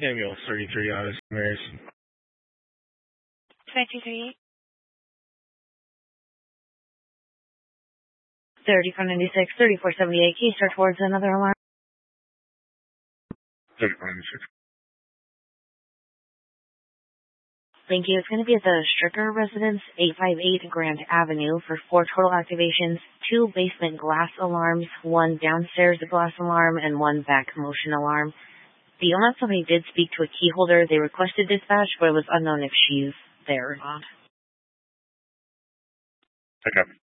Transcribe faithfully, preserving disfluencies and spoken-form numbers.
Ambulance thirty-three out of Mary's. five two three eight. thirty-four ninety-six, thirty-four seventy-eight. Can you start towards another alarm? thirty-four ninety-six. Thank you. It's going to be at the Stricker Residence, eight five eight Grant Avenue for four total activations, two basement glass alarms, one downstairs glass alarm, and one back motion alarm. The owner company did speak to a key holder. They requested dispatch, but it was unknown if she's there or not. Okay.